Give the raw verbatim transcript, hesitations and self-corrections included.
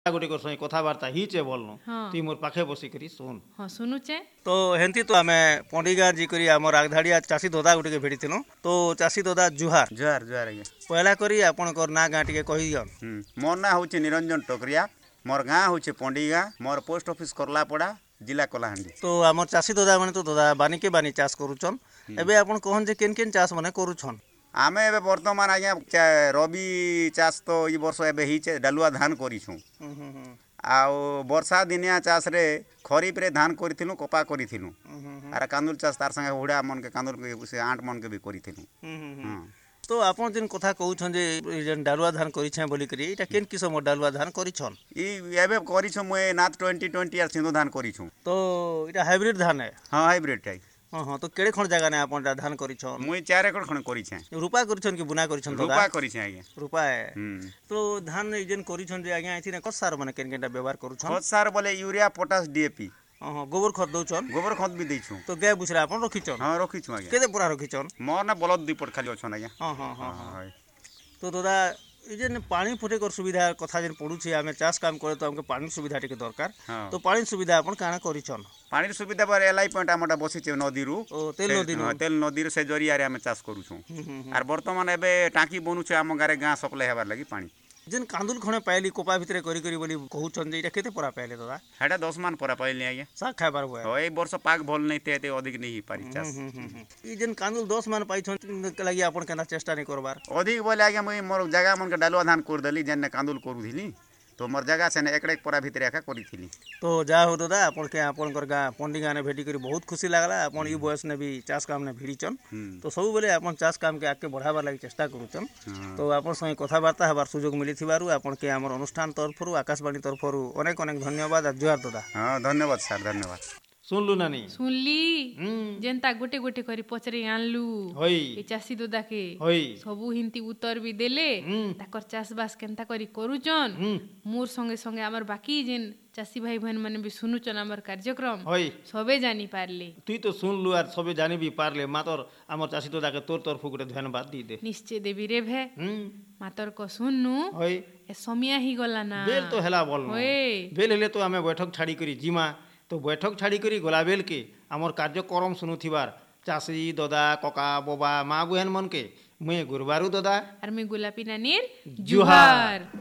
गोटे सही कथबार्ता हिचे बोलनु हाँ। तुई मोर पाखे बसी करी सुन। हाँ सुनुचे तो हेंती तो आमे पंडिगा जी करी हमर आगधाड़िया चासी दोदा गुटे के भेटिथिनु। तो चासी दोदा जुहार जुहार जुहार आज्ञा। पहला करी आपण कर ना गाँ टिके कहि दियन। हम्म मोर ना होचे निरंजन टोकरिया, मोर गाँ होचे पंडिगा, मोर पोस्ट ऑफिस करलापड़ा, जिला कलाहांडी। तो हमर चासी दोदा माने तो दोदा बानी के बानी चाष करूछन। एबे आपण कहन जे केन केन चाष माने करूछन। आमे एबे वर्तमान आज्ञा रबी चाष तो ई वर्ष एबे हिचे डालुआ धान करिछु। आउ वर्षा दिनिया चाष रे खरीफ रे धान करिथिलु, कपा करिथिलु। आर कांदुल चाष तार संगे हुडा मन के कांदुल के से आठ मन के भी करिथिलु। हां तो आपण जिन कथा कहउछन जे जेन डालुआ धान करिछे बोली करी एटा केन किसम डालुआ धान करिछन। ई एबे करिछु मय नाथ ट्वेंटी ट्वेंटी आर सिंधु धान करिछु। तो एटा हाइब्रिड धान है। हां हाइब्रिड टाइप। हां हां तो केड़े खण जगह ने आपण धान करिछन। मय चार एकड़ खण करिछे। रुपा करिछन कि बुना करिछन तो रुपा करिछे आज्ञा। रुपा है। हम्म तो धान जेन करिछन जे आज्ञा एथि ने कस सार माने केन केनटा व्यवहार करूछन। खत सार बोले यूरिया पोटास डीएपी। हां हां गोबर खत दउछन। गोबर खत भी दैछु। तो गाय बुछरा आपण रखिछन। हां रखिछु आज्ञा। केते पूरा रखिछन। मोर ना बलद दुई पट खाली अछन आज्ञा। हां हां हां हां तो दादा ये जेन पानी फुटे कर सुविधा कथा जेन पड़ुछे आमे चाष काम करे तो हमके पानी सुविधा टिके दरकार। तो पानी सुविधा अपन काना करिछन। पानी सुविधा पर एलाई पॉइंट हमटा बसिचे नदी रु। ओ तेल नदी रु। तेल नदी से जरिया रे हम चाष करूछु। आर वर्तमान एबे टाकी बनुछे हम गारे गां सप्लाई हेबार लागि पानी। जेन कांदुल खणे पाइली कोपा भितरे करी करी बोली कहउछन जे एटा केते परा पाइले दादा। हेडा दस मान परा पाइले आज्ञा। सा खाइबार होय। होय वर्ष पाक भल नै ते अधिक नै पारी चाष। ई जेन कांदुल दस मान पाइछन लागि अपन केना चेष्टा नै करबार। अधिक बोले आज्ञा मय मोर जगह मन के डालुआ धान कर देली जेन कांदुल करूथिली। तो मोर जगह से ने एकड़े परा भितरे आका करिथिली। तो जा हो दादा अपन के अपन कर गां पंडिगा ने भेटी करी बहुत खुशी लागला। अपन ई बयस ने भी चाष काम ने भिड़ीचन। तो सब बेले अपन चाष काम के आके बढ़ावा लागि चेष्टा करूचन। तो अपन संगे कथाबार्ता हबार सुयोग मिली थिबारु अपन के हमर अनुष्ठान तरफरु आकाशवाणी तरफरु अनेक अनेक धन्यवाद आ जुहार दादा। हां धन्यवाद सर धन्यवाद। सुनलु नानी सुनली जेनता गोटे गोटे करी पचरे आनलु होई ए चासी दोदा के होई सबु हिंती उत्तर भी देले ताकर चाष बास केनता करी करूचन। मोर संगे संगे हमर बाकी जेन चासी भाई बहन माने भी सुनुचन हमर कार्यक्रम होई सबे जानी पारले। तुई तो सुनलु आर सबे जानी भी पारले मातर हमर चासी दोदा के तोर तरफ गुटे धन्यवाद दी दे। निश्चय देवी रे भे मातर को सुननु होई ए समिया ही गला ना बेल तो हेला बोल होई बेल हेले तो हमें बैठक छाड़ी करी जिमा। तो बैठक छाड़ी करी गला बेल के हमर कार्यक्रम सुनुथिबार चासी दोदा कका बोबा माँ बहन मन के मुई गुरबारू दोदा और मैं गुलापी नानीर जुहार।